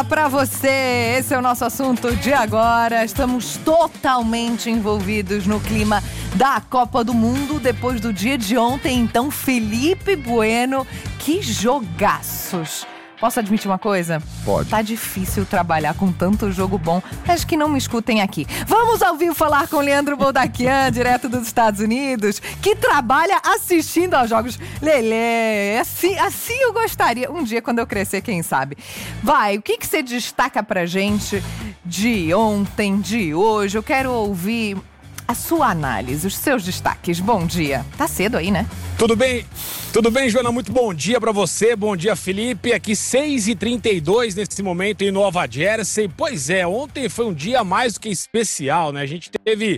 Para você, esse é o nosso assunto de agora. Estamos totalmente envolvidos no clima da Copa do Mundo depois do dia de ontem. Então, Felipe Bueno, que jogaços! Posso admitir uma coisa? Pode. Tá difícil trabalhar com tanto jogo bom, mas que não me escutem aqui. Vamos ao vivo falar com Leandro Boldaquian, direto dos Estados Unidos, que trabalha assistindo aos jogos. Lelê, assim eu gostaria. Um dia, quando eu crescer, quem sabe. Vai, o que você destaca pra gente de ontem, de hoje? Eu quero ouvir a sua análise, os seus destaques. Bom dia. Tá cedo aí, né? Tudo bem, Joana? Muito bom dia pra você, bom dia, Felipe. Aqui 6h32 nesse momento em Nova Jersey. Pois é, ontem foi um dia mais do que especial, né? A gente teve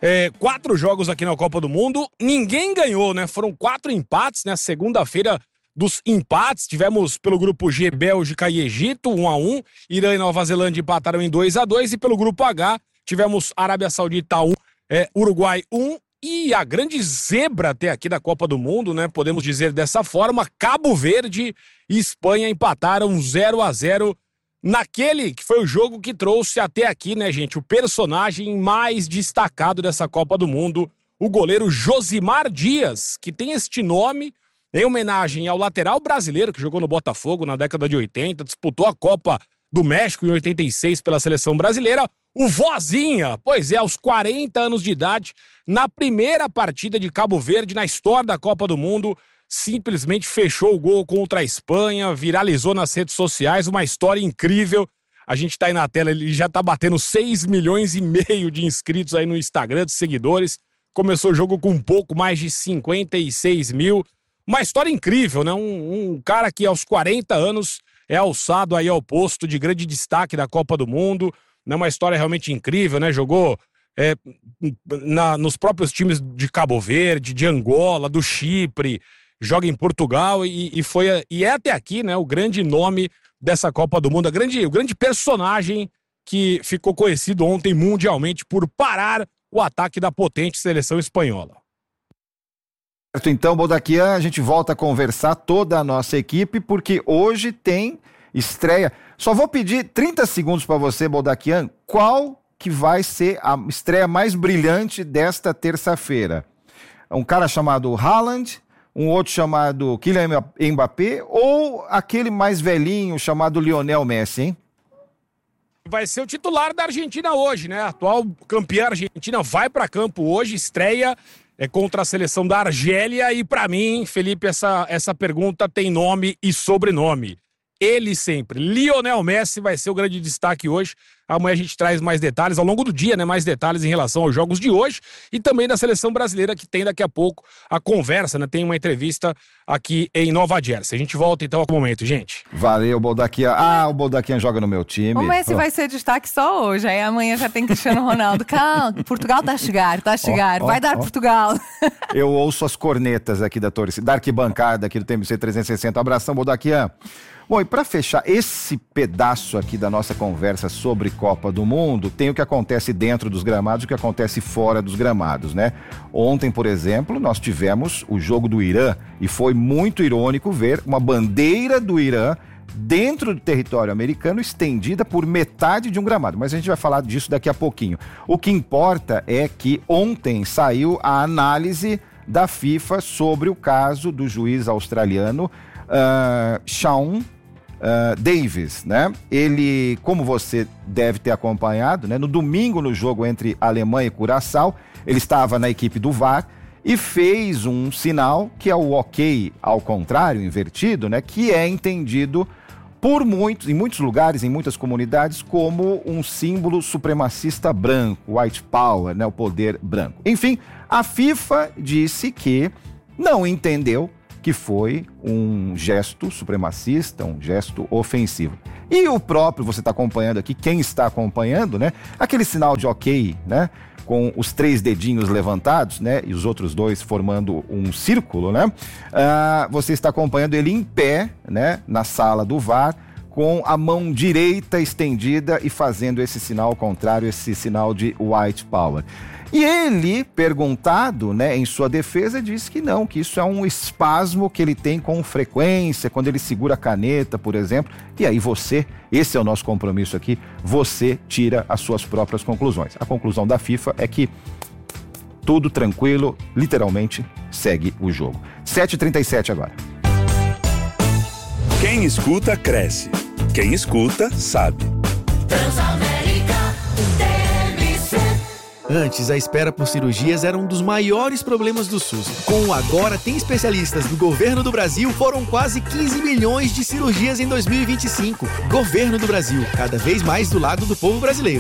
4 jogos aqui na Copa do Mundo, ninguém ganhou, né? Foram 4 empates, né? Segunda-feira dos empates, tivemos pelo grupo G, Bélgica e Egito, 1-1, Irã e Nova Zelândia empataram em 2-2, e pelo grupo H, tivemos Arábia Saudita 1, Uruguai 1, e a grande zebra até aqui da Copa do Mundo, né? Podemos dizer dessa forma, Cabo Verde e Espanha empataram 0-0 naquele que foi o jogo que trouxe até aqui, né, gente, o personagem mais destacado dessa Copa do Mundo, o goleiro Josimar Dias, que tem este nome em homenagem ao lateral brasileiro que jogou no Botafogo na década de 80, disputou a Copa do México em 86 pela seleção brasileira, o Vozinha, pois é, aos 40 anos de idade, na primeira partida de Cabo Verde na história da Copa do Mundo, simplesmente fechou o gol contra a Espanha, viralizou nas redes sociais, uma história incrível. A gente tá aí na tela, ele já tá batendo 6,5 milhões de inscritos aí no Instagram, de seguidores. Começou o jogo com um pouco mais de 56 mil. Uma história incrível, né? Um cara que aos 40 anos é alçado aí ao posto de grande destaque da Copa do Mundo. É uma história realmente incrível, né? Jogou nos próprios times de Cabo Verde, de Angola, do Chipre, joga em Portugal e é até aqui, né, o grande nome dessa Copa do Mundo, o grande personagem que ficou conhecido ontem mundialmente por parar o ataque da potente seleção espanhola. Certo, então, Boldaquian, a gente volta a conversar, toda a nossa equipe, porque hoje tem estreia. Só vou pedir 30 segundos para você, Boldaquian, qual que vai ser a estreia mais brilhante desta terça-feira? Um cara chamado Haaland, um outro chamado Kylian Mbappé ou aquele mais velhinho chamado Lionel Messi, hein? Vai ser o titular da Argentina hoje, né? A atual campeã argentina vai para campo hoje, estreia contra a seleção da Argélia e para mim, Felipe, essa pergunta tem nome e sobrenome. Ele sempre. Lionel Messi vai ser o grande destaque hoje. Amanhã a gente traz mais detalhes, ao longo do dia, né? Mais detalhes em relação aos jogos de hoje e também da seleção brasileira, que tem daqui a pouco a conversa, né? Tem uma entrevista aqui em Nova Jersey. A gente volta então ao momento, gente. Valeu, Boldaquian. O Boldaquian joga no meu time. O Messi vai ser destaque só hoje, aí amanhã já tem Cristiano Ronaldo. Calma, Portugal tá a chegar, vai dar Portugal. Eu ouço as cornetas aqui da torcida, da arquibancada aqui do TMC 360. Abração, Boldaquian. Bom, e para fechar esse pedaço aqui da nossa conversa sobre Copa do Mundo, tem o que acontece dentro dos gramados e o que acontece fora dos gramados, né? Ontem, por exemplo, nós tivemos o jogo do Irã e foi muito irônico ver uma bandeira do Irã dentro do território americano estendida por metade de um gramado, mas a gente vai falar disso daqui a pouquinho. O que importa é que ontem saiu a análise da FIFA sobre o caso do juiz australiano Sean Davis, né? Ele, como você deve ter acompanhado, né? No domingo, no jogo entre Alemanha e Curaçao, ele estava na equipe do VAR e fez um sinal que é o ok ao contrário, invertido, né? Que é entendido por muitos, em muitos lugares, em muitas comunidades, como um símbolo supremacista branco, white power, né? O poder branco. Enfim, a FIFA disse que não entendeu que foi um gesto supremacista, um gesto ofensivo. E o próprio, você está acompanhando aqui, quem está acompanhando, né? Aquele sinal de ok, né? Com os 3 dedinhos levantados, né? E os outros 2 formando um círculo, né? Você está acompanhando ele em pé, né? Na sala do VAR, com a mão direita estendida e fazendo esse sinal contrário, esse sinal de white power. E ele, perguntado, né, em sua defesa, disse que não, que isso é um espasmo que ele tem com frequência, quando ele segura a caneta, por exemplo. E aí esse é o nosso compromisso aqui, você tira as suas próprias conclusões. A conclusão da FIFA é que tudo tranquilo, literalmente, segue o jogo. 7h37 agora. Quem escuta, cresce. Quem escuta, sabe. Antes, a espera por cirurgias era um dos maiores problemas do SUS. Com o Agora Tem Especialistas do Governo do Brasil, foram quase 15 milhões de cirurgias em 2025. Governo do Brasil, cada vez mais do lado do povo brasileiro.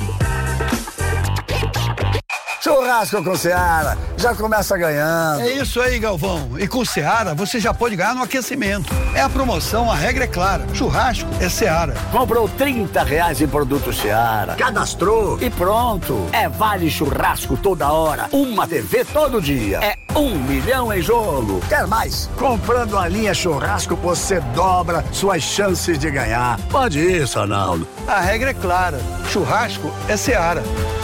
Churrasco com Seara, já começa ganhando. É isso aí, Galvão. E com Seara, você já pode ganhar no aquecimento. É a promoção, a regra é clara. Churrasco é Seara. Comprou R$30 em produto Seara, cadastrou e pronto. É vale churrasco toda hora, uma TV todo dia. É 1 milhão em jogo. Quer mais? Comprando a linha churrasco, você dobra suas chances de ganhar. Pode ir, Sonaldo. A regra é clara. Churrasco é Seara.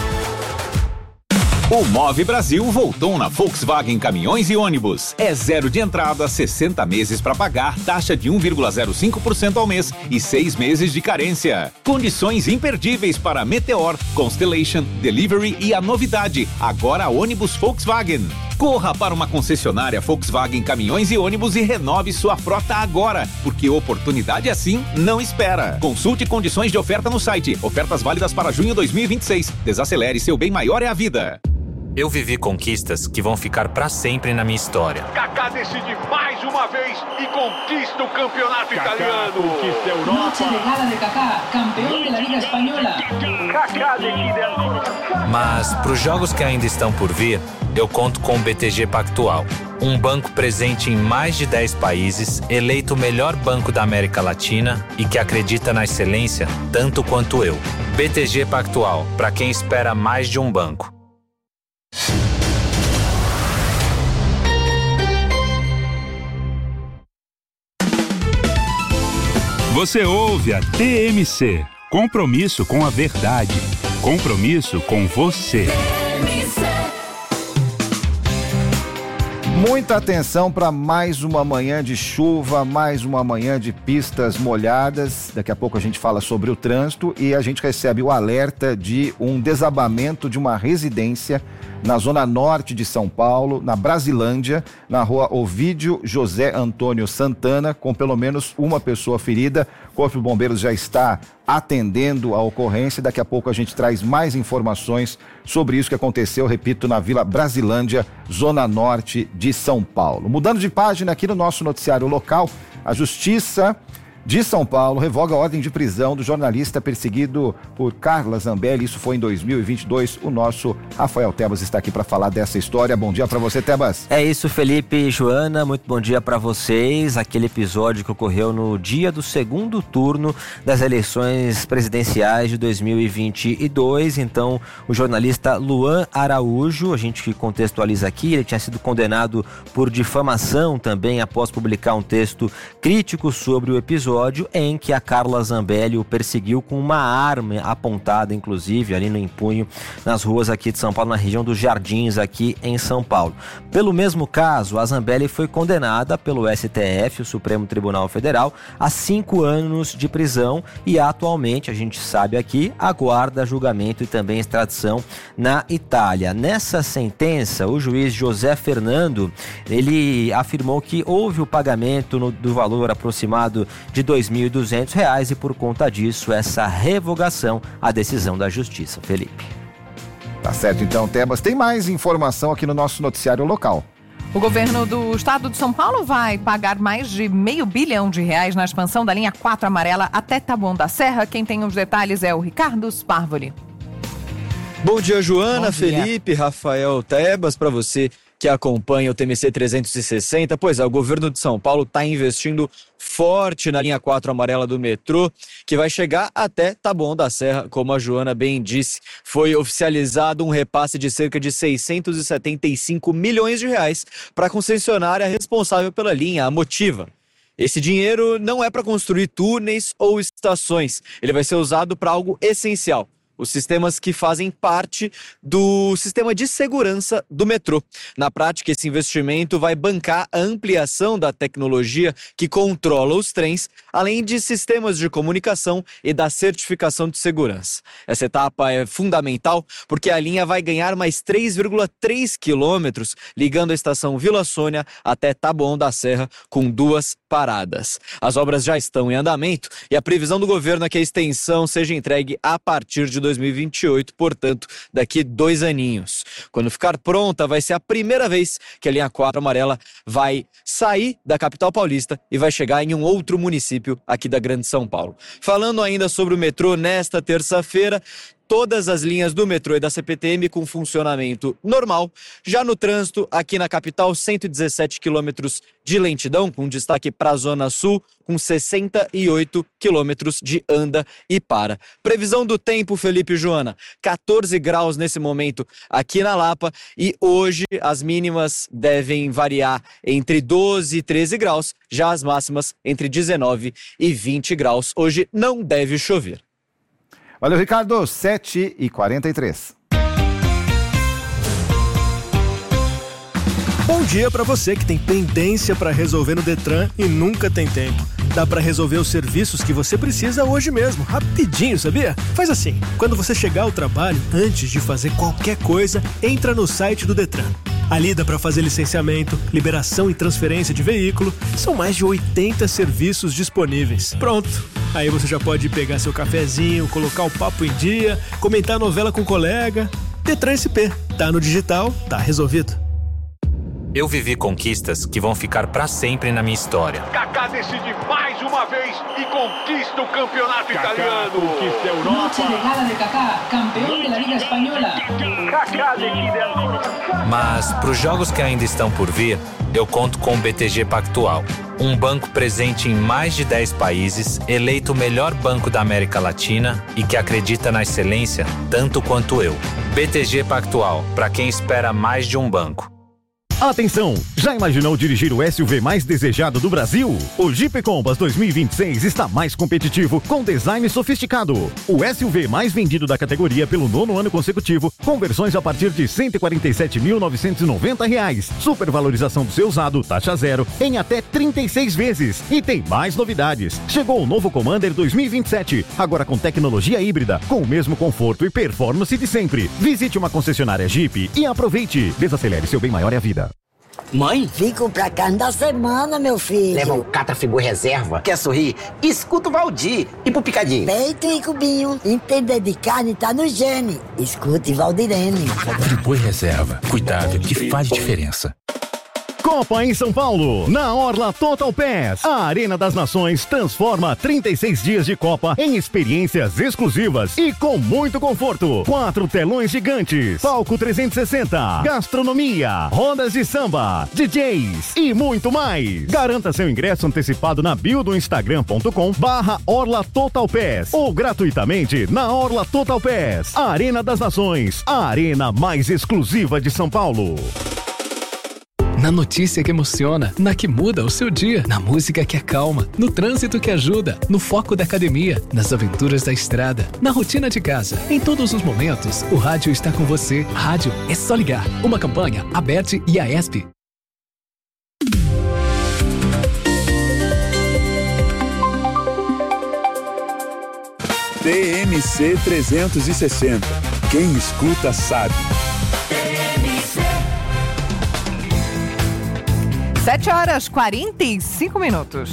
O Move Brasil voltou na Volkswagen Caminhões e Ônibus. É 0 de entrada, 60 meses para pagar, taxa de 1,05% ao mês e 6 meses de carência. Condições imperdíveis para Meteor, Constellation, Delivery e a novidade, agora ônibus Volkswagen. Corra para uma concessionária Volkswagen Caminhões e Ônibus e renove sua frota agora, porque oportunidade assim não espera. Consulte condições de oferta no site. Ofertas válidas para junho 2026. Desacelere, seu bem maior é a vida. Eu vivi conquistas que vão ficar pra sempre na minha história. Kaká decide mais uma vez e conquista o campeonato italiano. Conquista a Europa. Noche de gala de Kaká, campeão da Liga Espanhola. Kaká decide agora. Mas pros jogos que ainda estão por vir, eu conto com o BTG Pactual. Um banco presente em mais de 10 países, eleito o melhor banco da América Latina e que acredita na excelência tanto quanto eu. BTG Pactual, para quem espera mais de um banco. Você ouve a TMC. Compromisso com a verdade. Compromisso com você. Muita atenção para mais uma manhã de chuva, mais uma manhã de pistas molhadas. Daqui a pouco a gente fala sobre o trânsito e a gente recebe o alerta de um desabamento de uma residência na zona norte de São Paulo, na Brasilândia, na rua Ovídio José Antônio Santana, com pelo menos uma pessoa ferida. O Corpo de Bombeiros já está atendendo a ocorrência. Daqui a pouco a gente traz mais informações sobre isso que aconteceu, repito, na Vila Brasilândia, zona norte de São Paulo. Mudando de página aqui no nosso noticiário local, a Justiça de São Paulo revoga a ordem de prisão do jornalista perseguido por Carla Zambelli. Isso foi em 2022. O nosso Rafael Tebas está aqui para falar dessa história. Bom dia para você, Tebas. É isso, Felipe e Joana, muito bom dia para vocês. Aquele episódio que ocorreu no dia do segundo turno das eleições presidenciais de 2022. Então, o jornalista Luan Araújo, a gente contextualiza aqui, ele tinha sido condenado por difamação também após publicar um texto crítico sobre o episódio em que a Carla Zambelli o perseguiu com uma arma apontada, inclusive, ali no empunho, nas ruas aqui de São Paulo, na região dos Jardins, aqui em São Paulo. Pelo mesmo caso, a Zambelli foi condenada pelo STF, o Supremo Tribunal Federal, a 5 anos de prisão e atualmente, a gente sabe aqui, aguarda julgamento e também extradição na Itália. Nessa sentença, o juiz José Fernando, ele afirmou que houve o pagamento do valor aproximado de R$ 2.200 e por conta disso essa revogação à decisão da Justiça. Felipe. Tá certo então, Tebas. Tem mais informação aqui no nosso noticiário local. O governo do estado de São Paulo vai pagar mais de R$500 bilhão na expansão da linha 4 amarela até Taboão da Serra. Quem tem os detalhes é o Ricardo Sparvoli. Bom dia, Joana, Bom dia. Felipe, Rafael Tebas, para você que acompanha o TMC 360. Pois é, o governo de São Paulo está investindo forte na linha 4 amarela do metrô, que vai chegar até Taboão da Serra, como a Joana bem disse. Foi oficializado um repasse de cerca de R$675 milhões para a concessionária responsável pela linha, a Motiva. Esse dinheiro não é para construir túneis ou estações, ele vai ser usado para algo essencial. Os sistemas que fazem parte do sistema de segurança do metrô. Na prática, esse investimento vai bancar a ampliação da tecnologia que controla os trens, além de sistemas de comunicação e da certificação de segurança. Essa etapa é fundamental porque a linha vai ganhar mais 3,3 quilômetros, ligando a estação Vila Sônia até Taboão da Serra, com 2 paradas. As obras já estão em andamento e a previsão do governo é que a extensão seja entregue a partir de 2028, portanto, daqui 2 aninhos. Quando ficar pronta, vai ser a primeira vez que a linha 4 amarela vai sair da capital paulista e vai chegar em um outro município aqui da Grande São Paulo. Falando ainda sobre o metrô, nesta terça-feira, todas as linhas do metrô e da CPTM com funcionamento normal. Já no trânsito, aqui na capital, 117 quilômetros de lentidão, com destaque para a Zona Sul, com 68 quilômetros de anda e para. Previsão do tempo, Felipe e Joana, 14 graus nesse momento aqui na Lapa e hoje as mínimas devem variar entre 12 e 13 graus, já as máximas entre 19 e 20 graus. Hoje não deve chover. Valeu, Ricardo. 7h43. Bom dia para você que tem pendência para resolver no Detran e nunca tem tempo. Dá para resolver os serviços que você precisa hoje mesmo, rapidinho, sabia? Faz assim, quando você chegar ao trabalho, antes de fazer qualquer coisa, entra no site do Detran. Ali dá para fazer licenciamento, liberação e transferência de veículo. São mais de 80 serviços disponíveis. Pronto! Aí você já pode pegar seu cafezinho, colocar o papo em dia, comentar a novela com o colega. Detran SP. Tá no digital, tá resolvido. Eu vivi conquistas que vão ficar para sempre na minha história. Kaká decide mais uma vez e conquista o campeonato italiano. Conquista a Europa. Noche de gala de Kaká, campeão da Liga Espanhola. Kaká decide a... Mas para os jogos que ainda estão por vir, eu conto com o BTG Pactual, um banco presente em mais de 10 países, eleito o melhor banco da América Latina e que acredita na excelência tanto quanto eu. BTG Pactual, para quem espera mais de um banco. Atenção! Já imaginou dirigir o SUV mais desejado do Brasil? O Jeep Compass 2026 está mais competitivo, com design sofisticado. O SUV mais vendido da categoria pelo 9º ano consecutivo, com versões a partir de R$ 147.990. Supervalorização do seu usado, taxa zero, em até 36 vezes. E tem mais novidades. Chegou o novo Commander 2027, agora com tecnologia híbrida, com o mesmo conforto e performance de sempre. Visite uma concessionária Jeep e aproveite. Desacelere, seu bem maior é a vida. Mãe? Vim comprar carne da semana, meu filho. Leva o Catra Friboi Reserva. Quer sorrir? Escuta o Valdir. E pro picadinho? Peito e cubinho. Entender de carne tá no gene. Escute Valdirene. Friboi Reserva. Cuidado que faz diferença. Copa em São Paulo, na Orla Total Pass. A Arena das Nações transforma 36 dias de Copa em experiências exclusivas e com muito conforto. 4 telões gigantes, palco 360, gastronomia, rodas de samba, DJs e muito mais. Garanta seu ingresso antecipado na bio do instagram.com/Orla Total Pass ou gratuitamente na Orla Total Pass. A Arena das Nações, a arena mais exclusiva de São Paulo. Na notícia que emociona, na que muda o seu dia, na música que acalma, no trânsito que ajuda, no foco da academia, nas aventuras da estrada, na rotina de casa. Em todos os momentos, o rádio está com você. Rádio é só ligar. Uma campanha, ABERT e AESP. TMC 360. Quem escuta sabe. 7h45.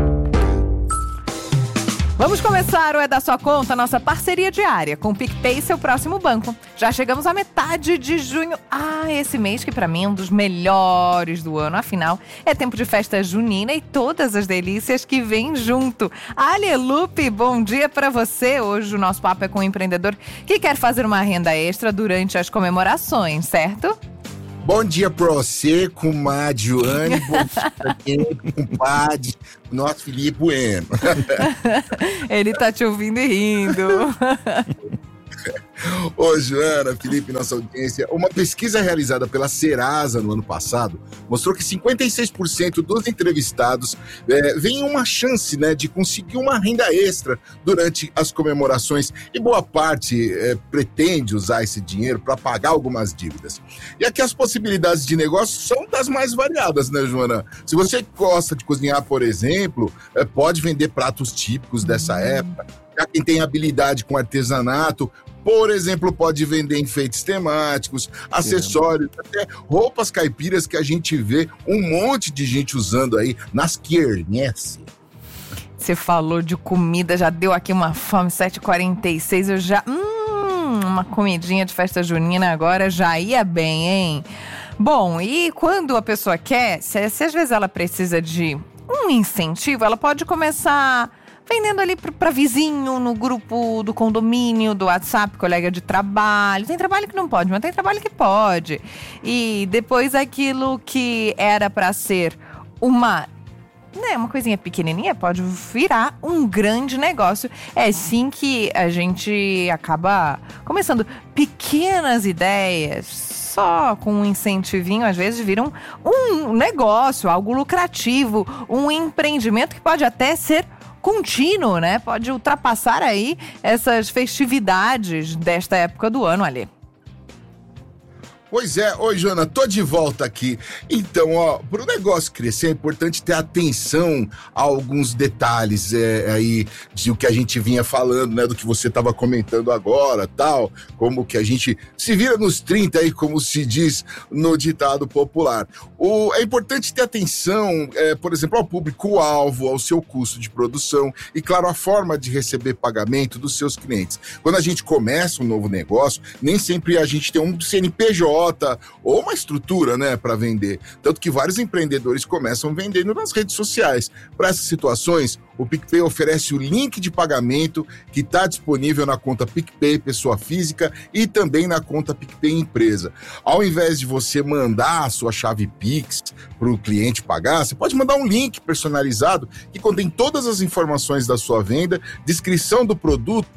Vamos começar o É da Sua Conta, nossa parceria diária com o PicPay, seu próximo banco. Já chegamos à metade de junho. Esse mês que pra mim é um dos melhores do ano. Afinal, é tempo de festa junina e todas as delícias que vêm junto. Alelupe, bom dia pra você. Hoje o nosso papo é com um empreendedor que quer fazer uma renda extra durante as comemorações, certo? Bom dia pra você, comadre Joane, bom dia, compadre, nosso Felipe Bueno. Ele tá te ouvindo e rindo. Ô, Joana, Felipe, nossa audiência, uma pesquisa realizada pela Serasa no ano passado mostrou que 56% dos entrevistados veem uma chance, né, de conseguir uma renda extra durante as comemorações e boa parte pretende usar esse dinheiro para pagar algumas dívidas. E aqui as possibilidades de negócio são das mais variadas, né, Joana? Se você gosta de cozinhar, por exemplo, pode vender pratos típicos dessa época. Já quem tem habilidade com artesanato, por exemplo, pode vender enfeites temáticos, acessórios, até roupas caipiras que a gente vê um monte de gente usando aí nas quermesses. Você falou de comida, já deu aqui uma fome, 7h46, eu já... uma comidinha de festa junina agora já ia bem, hein? Bom, e quando a pessoa quer, se às vezes ela precisa de um incentivo, ela pode começar vendendo ali para vizinho, no grupo do condomínio, do WhatsApp, colega de trabalho. Tem trabalho que não pode, mas tem trabalho que pode. E depois aquilo que era para ser uma coisinha pequenininha pode virar um grande negócio. É assim que a gente acaba começando pequenas ideias, só com um incentivinho, às vezes viram um negócio, algo lucrativo, um empreendimento que pode até ser contínuo, né? Pode ultrapassar aí essas festividades desta época do ano, ali. Pois é, oi, Joana, tô de volta aqui. Então, para o negócio crescer é importante ter atenção a alguns detalhes aí de o que a gente vinha falando, né, do que você estava comentando agora, tal, como que a gente se vira nos 30 aí, como se diz no ditado popular. É importante ter atenção, por exemplo, ao público-alvo, ao seu custo de produção e, claro, a forma de receber pagamento dos seus clientes. Quando a gente começa um novo negócio, nem sempre a gente tem um CNPJ ou uma estrutura, né, para vender. Tanto que vários empreendedores começam vendendo nas redes sociais. Para essas situações, o PicPay oferece o link de pagamento que está disponível na conta PicPay Pessoa Física e também na conta PicPay Empresa. Ao invés de você mandar a sua chave Pix para o cliente pagar, você pode mandar um link personalizado que contém todas as informações da sua venda, descrição do produto,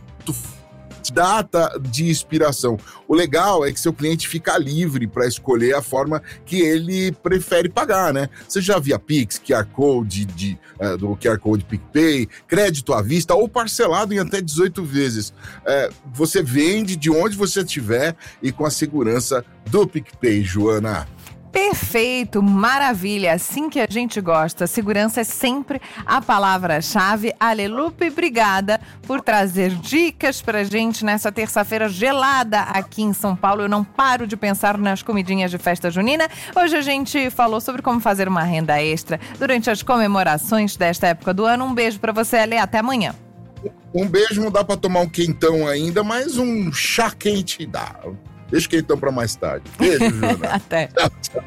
data de expiração. O legal é que seu cliente fica livre para escolher a forma que ele prefere pagar, né? Seja via Pix, QR Code do QR Code PicPay, crédito à vista ou parcelado em até 18 vezes. Você vende de onde você estiver e com a segurança do PicPay, Joana. Perfeito, maravilha, assim que a gente gosta. Segurança é sempre a palavra-chave. Alelupe, obrigada por trazer dicas pra gente nessa terça-feira gelada aqui em São Paulo. Eu não paro de pensar nas comidinhas de festa junina. Hoje a gente falou sobre como fazer uma renda extra durante as comemorações desta época do ano. Um beijo pra você, Ale, até amanhã. Um beijo, não dá pra tomar um quentão ainda, mas um chá quente dá. Deixa que então para mais tarde. Beijo, Juna. Até. Tchau, tchau.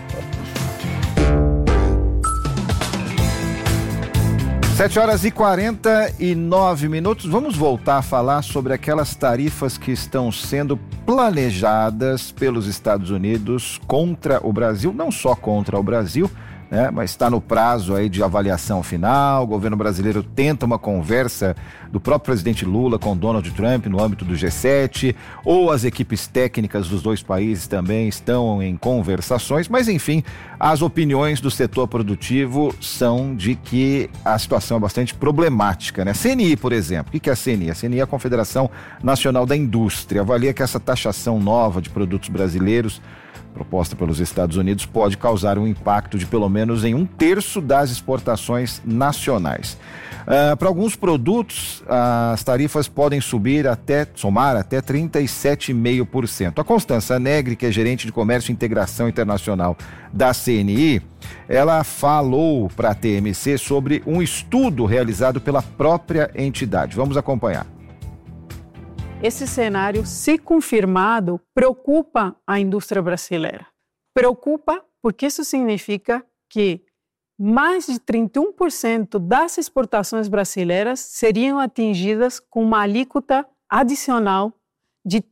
7h49. Vamos voltar a falar sobre aquelas tarifas que estão sendo planejadas pelos Estados Unidos contra o Brasil, não só contra o Brasil, né, mas está no prazo aí de avaliação final. O governo brasileiro tenta uma conversa do próprio presidente Lula com Donald Trump no âmbito do G7, ou as equipes técnicas dos dois países também estão em conversações, mas enfim, as opiniões do setor produtivo são de que a situação é bastante problemática, né? CNI, por exemplo, o que é a CNI? A CNI é a Confederação Nacional da Indústria, avalia que essa taxação nova de produtos brasileiros proposta pelos Estados Unidos pode causar um impacto de pelo menos em 1/3 das exportações nacionais. Para alguns produtos, as tarifas podem somar até 37,5%. A Constança Negri, que é gerente de Comércio e Integração Internacional da CNI, ela falou para a TMC sobre um estudo realizado pela própria entidade. Vamos acompanhar. Esse cenário, se confirmado, preocupa a indústria brasileira. Preocupa porque isso significa que mais de 31% das exportações brasileiras seriam atingidas com uma alíquota adicional de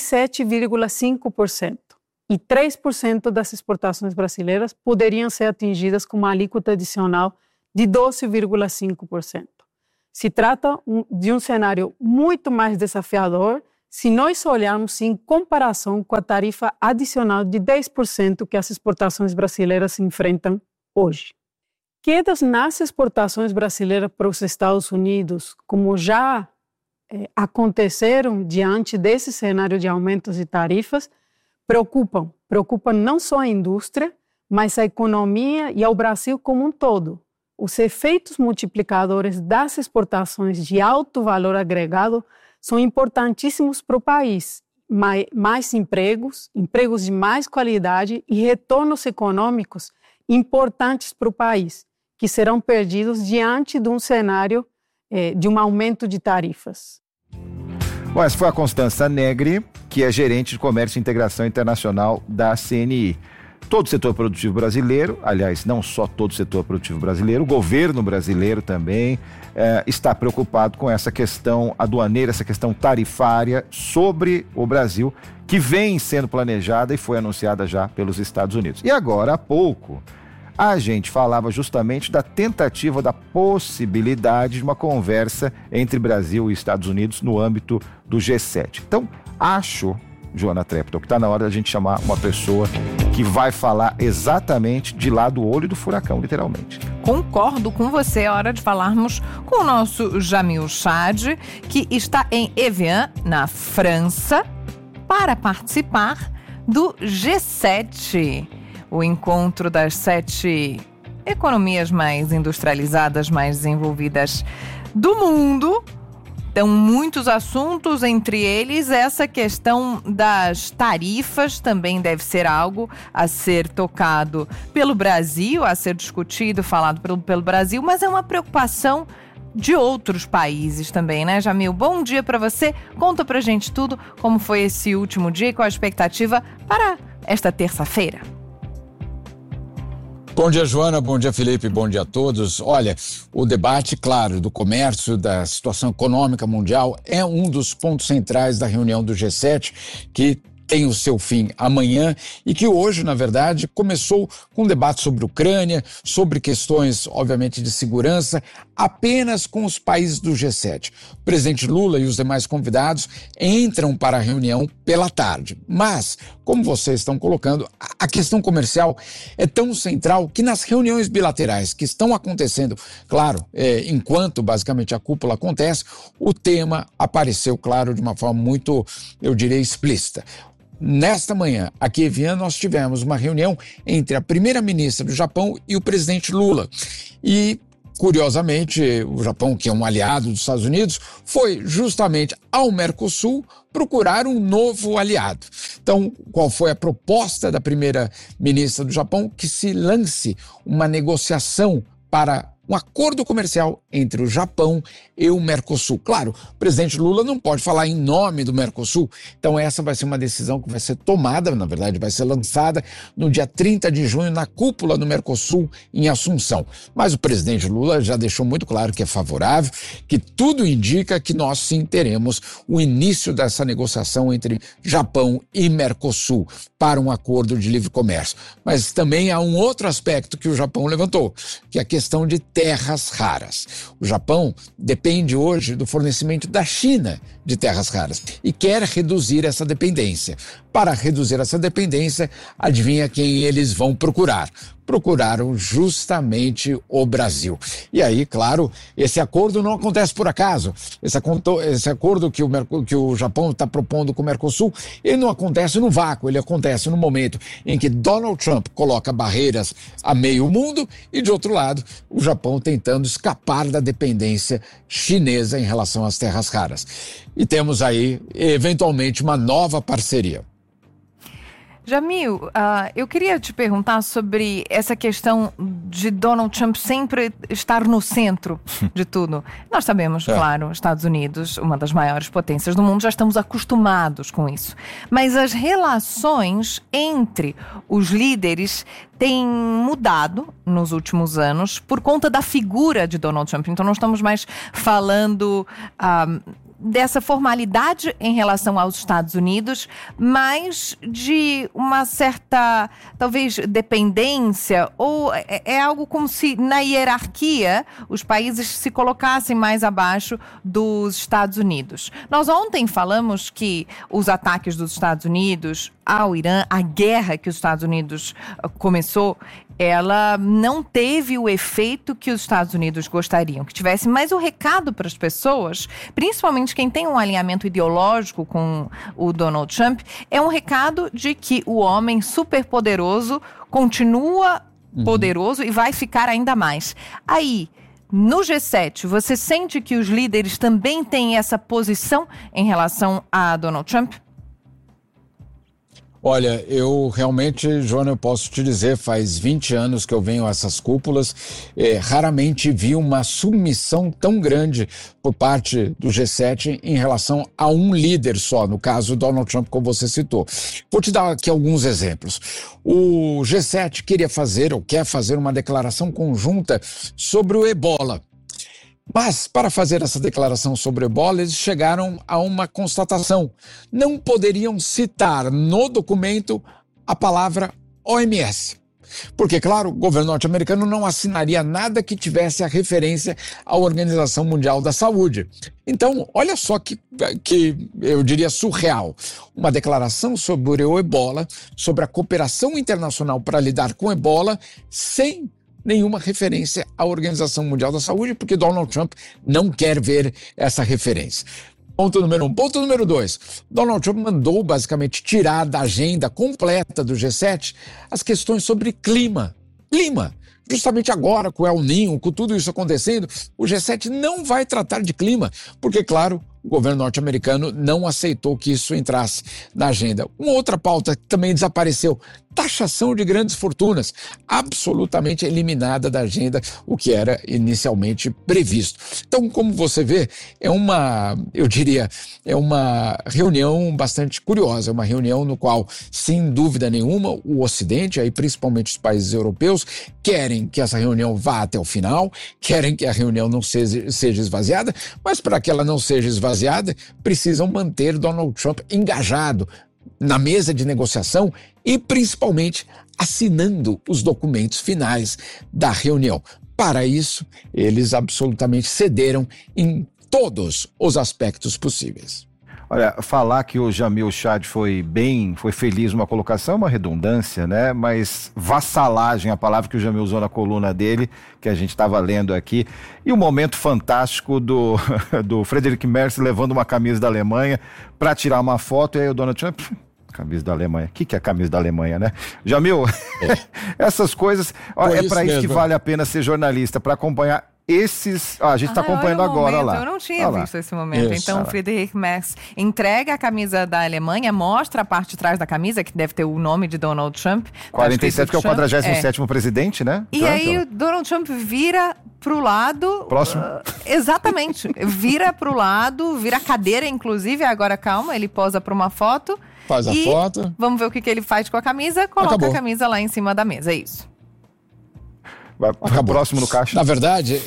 37,5%. E 3% das exportações brasileiras poderiam ser atingidas com uma alíquota adicional de 12,5%. Se trata de um cenário muito mais desafiador se nós olharmos em comparação com a tarifa adicional de 10% que as exportações brasileiras enfrentam hoje. Quedas nas exportações brasileiras para os Estados Unidos, como já aconteceram diante desse cenário de aumentos de tarifas, preocupam não só a indústria, mas a economia e ao Brasil como um todo. Os efeitos multiplicadores das exportações de alto valor agregado são importantíssimos para o país. Mais empregos de mais qualidade e retornos econômicos importantes para o país, que serão perdidos diante de um cenário de um aumento de tarifas. Bom, essa foi a Constança Negri, que é gerente de Comércio e Integração Internacional da CNI. Todo o setor produtivo brasileiro, aliás, não só todo o setor produtivo brasileiro, o governo brasileiro também está preocupado com essa questão aduaneira, essa questão tarifária sobre o Brasil, que vem sendo planejada e foi anunciada já pelos Estados Unidos. E agora, há pouco, a gente falava justamente da tentativa, da possibilidade de uma conversa entre Brasil e Estados Unidos no âmbito do G7. Então, acho, Joana Treptow, que está na hora da gente chamar uma pessoa que vai falar exatamente de lá do olho do furacão, literalmente. Concordo com você, é hora de falarmos com o nosso Jamil Chad, que está em Evian, na França, para participar do G7. O encontro das 7 economias mais industrializadas, mais desenvolvidas do mundo. Então, muitos assuntos, entre eles essa questão das tarifas também deve ser algo a ser tocado pelo Brasil, a ser discutido, falado pelo Brasil, mas é uma preocupação de outros países também, né, Jamil? Bom dia para você, conta pra gente tudo, como foi esse último dia e qual a expectativa para esta terça-feira. Bom dia, Joana. Bom dia, Felipe. Bom dia a todos. Olha, o debate, claro, do comércio, da situação econômica mundial é um dos pontos centrais da reunião do G7, que tem o seu fim amanhã e que hoje, na verdade, começou com um debate sobre Ucrânia, sobre questões, obviamente, de segurança, apenas com os países do G7. O presidente Lula e os demais convidados entram para a reunião pela tarde. Mas, como vocês estão colocando, a questão comercial é tão central que nas reuniões bilaterais que estão acontecendo, claro, enquanto basicamente a cúpula acontece, o tema apareceu, claro, de uma forma muito, eu diria, explícita. Nesta manhã, aqui em Evian, nós tivemos uma reunião entre a primeira-ministra do Japão e o presidente Lula. E, curiosamente, o Japão, que é um aliado dos Estados Unidos, foi justamente ao Mercosul procurar um novo aliado. Então, qual foi a proposta da primeira-ministra do Japão? Que se lance uma negociação para um acordo comercial entre o Japão e o Mercosul. Claro, o presidente Lula não pode falar em nome do Mercosul, então essa vai ser uma decisão que vai ser tomada, na verdade vai ser lançada no dia 30 de junho na cúpula do Mercosul em Assunção. Mas o presidente Lula já deixou muito claro que é favorável, que tudo indica que nós sim teremos o início dessa negociação entre Japão e Mercosul para um acordo de livre comércio. Mas também há um outro aspecto que o Japão levantou, que é a questão de terras raras. O Japão depende hoje do fornecimento da China de terras raras e quer reduzir essa dependência. Para reduzir essa dependência, adivinha quem eles vão procurar? Procuraram justamente o Brasil. E aí, claro, esse acordo não acontece por acaso. Esse acordo que o Japão está propondo com o Mercosul, ele não acontece no vácuo, ele acontece no momento em que Donald Trump coloca barreiras a meio mundo e, de outro lado, o Japão tentando escapar da dependência chinesa em relação às terras raras. E temos aí, eventualmente, uma nova parceria. Jamil, eu queria te perguntar sobre essa questão de Donald Trump sempre estar no centro de tudo. Nós sabemos, claro, Estados Unidos, uma das maiores potências do mundo, já estamos acostumados com isso. Mas as relações entre os líderes têm mudado nos últimos anos por conta da figura de Donald Trump. Então não estamos mais falando dessa formalidade em relação aos Estados Unidos, mas de uma certa, talvez, dependência, ou é algo como se na hierarquia os países se colocassem mais abaixo dos Estados Unidos. Nós ontem falamos que os ataques dos Estados Unidos ao Irã, a guerra que os Estados Unidos começou, ela não teve o efeito que os Estados Unidos gostariam que tivesse, mas o recado para as pessoas, principalmente quem tem um alinhamento ideológico com o Donald Trump, é um recado de que o homem superpoderoso continua poderoso e vai ficar ainda mais. Aí, no G7, você sente que os líderes também têm essa posição em relação a Donald Trump? Olha, eu realmente, Joana, eu posso te dizer, faz 20 anos que eu venho a essas cúpulas, raramente vi uma submissão tão grande por parte do G7 em relação a um líder só, no caso Donald Trump, como você citou. Vou te dar aqui alguns exemplos. O G7 queria fazer, ou quer fazer, uma declaração conjunta sobre o Ebola. Mas, para fazer essa declaração sobre o Ebola, eles chegaram a uma constatação. Não poderiam citar no documento a palavra OMS. Porque, claro, o governo norte-americano não assinaria nada que tivesse a referência à Organização Mundial da Saúde. Então, olha só que eu diria surreal. Uma declaração sobre o Ebola, sobre a cooperação internacional para lidar com o Ebola, sem nenhuma referência à Organização Mundial da Saúde, porque Donald Trump não quer ver essa referência. Ponto número 1. Ponto número 2. Donald Trump mandou basicamente tirar da agenda completa do G7 as questões sobre clima. Clima. Justamente agora, com o El Niño, com tudo isso acontecendo, o G7 não vai tratar de clima, porque, claro, o governo norte-americano não aceitou que isso entrasse na agenda. Uma outra pauta que também desapareceu, taxação de grandes fortunas, absolutamente eliminada da agenda, o que era inicialmente previsto. Então, como você vê, é uma reunião bastante curiosa, uma reunião no qual, sem dúvida nenhuma, o Ocidente, aí principalmente os países europeus, querem que essa reunião vá até o final, querem que a reunião não seja esvaziada, mas para que ela não seja esvaziada, precisam manter Donald Trump engajado na mesa de negociação e, principalmente, assinando os documentos finais da reunião. Para isso, eles absolutamente cederam em todos os aspectos possíveis. Olha, falar que o Jamil Chad foi feliz numa colocação é uma redundância, né? Mas vassalagem, a palavra que o Jamil usou na coluna dele, que a gente estava lendo aqui. E o momento fantástico do Friedrich Merz levando uma camisa da Alemanha para tirar uma foto, e aí o Donald Trump... Camisa da Alemanha. O que é a camisa da Alemanha, né? Jamil, essas coisas... é para isso que vale a pena ser jornalista, para acompanhar esses... a gente está acompanhando agora lá. Eu não tinha visto esse momento. Isso. Então, o Friedrich Merz entrega a camisa da Alemanha, mostra a parte de trás da camisa, que deve ter o nome de Donald Trump. 47, que é o 47º presidente, né? E aí, o Donald Trump vira pro lado... Próximo. Exatamente. Vira pro lado, vira a cadeira, inclusive. Agora, calma, ele posa para uma foto. Faz a foto. Vamos ver o que ele faz com a camisa. Coloca a camisa lá em cima da mesa. É isso. Vai próximo no caixa. Na verdade,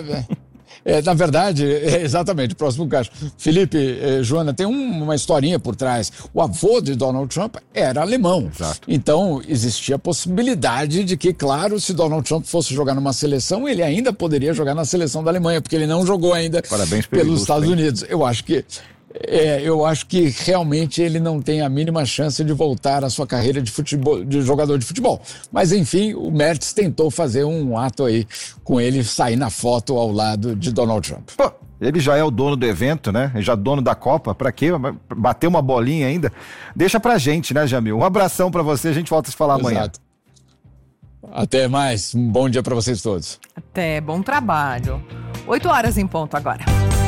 exatamente, próximo no caixa. Felipe, Joana, tem uma historinha por trás. O avô de Donald Trump era alemão. Exato. Então, existia a possibilidade de que, claro, se Donald Trump fosse jogar numa seleção, ele ainda poderia jogar na seleção da Alemanha, porque ele não jogou ainda pelos Estados Unidos. Eu acho que realmente ele não tem a mínima chance de voltar à sua carreira de jogador de futebol. Mas, enfim, o Merz tentou fazer um ato aí com ele sair na foto ao lado de Donald Trump. Pô, ele já é o dono do evento, né? Já dono da Copa. Pra quê? Bater uma bolinha ainda? Deixa pra gente, né, Jamil? Um abração pra você, a gente volta a se falar amanhã. Até mais. Um bom dia pra vocês todos. Até, bom trabalho. 8h em ponto agora.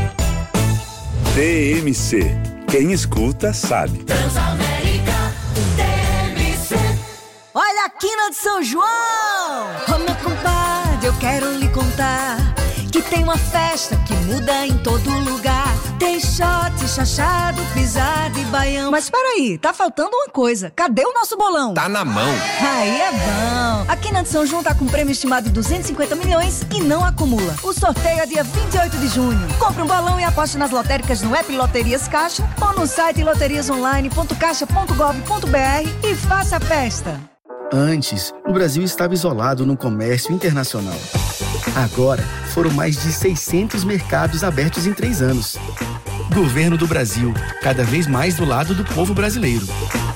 TMC. Quem escuta sabe. Transamérica TMC. Olha a quina de São João! Ô meu compadre, eu quero lhe contar que tem uma festa que muda em todo lugar. Tem shot, chachado, pisado e baião. não. Mas peraí, tá faltando uma coisa. Cadê o nosso bolão? Tá na mão. Aí é bom. A Quina de São João tá com um prêmio estimado de 250 milhões e não acumula. O sorteio é dia 28 de junho. Compre um bolão e aposte nas lotéricas no app Loterias Caixa ou no site loteriasonline.caixa.gov.br e faça a festa. Antes, o Brasil estava isolado no comércio internacional. Agora, foram mais de 600 mercados abertos em 3 anos. Governo do Brasil, cada vez mais do lado do povo brasileiro.